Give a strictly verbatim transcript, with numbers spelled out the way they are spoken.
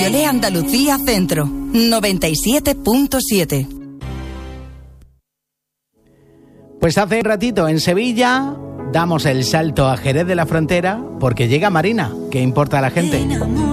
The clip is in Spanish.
Olé Andalucía Centro, noventa y siete punto siete. Pues hace un ratito en Sevilla damos el salto a Jerez de la Frontera porque llega Marina. ¿Qué importa a la gente?